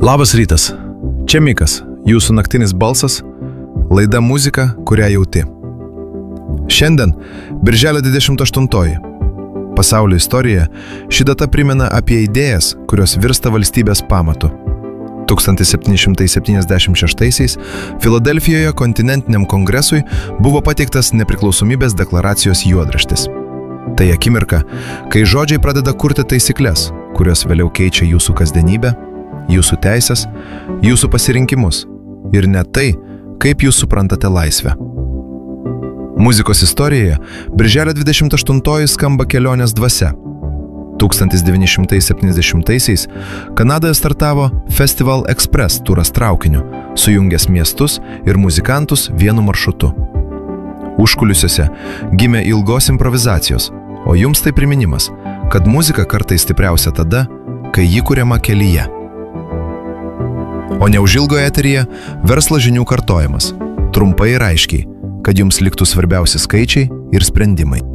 Labas rytas, čia Mikas, jūsų naktinis balsas, laida muzika, kurią jauti. Šiandien, birželio 28-oji. Pasaulio istorijoje ši data primena apie idėjas, kurios virsta valstybės pamatu. 1776-aisiais Filadelfijoje kontinentiniam kongresui buvo pateiktas nepriklausomybės deklaracijos juodraštis. Tai akimirka, kai žodžiai pradeda kurti taisykles, kurios vėliau keičia jūsų kasdienybę, jūsų teisės, jūsų pasirinkimus ir net tai, kaip jūs suprantate laisvę. Muzikos istorijoje birželio 28-oji skamba kelionės dvasia. 1970-aisiais Kanadoje startavo Festival Express turas traukiniu, sujungęs miestus ir muzikantus vienu maršrutu. Užkulisiuose gimė ilgos improvizacijos, o jums tai priminimas, kad muzika kartais stipriausia tada, kai ji kuriama kelyje. O neužilgo eteryje verslo žinių kartojimas, trumpai ir aiškiai, kad jums liktų svarbiausi skaičiai ir sprendimai.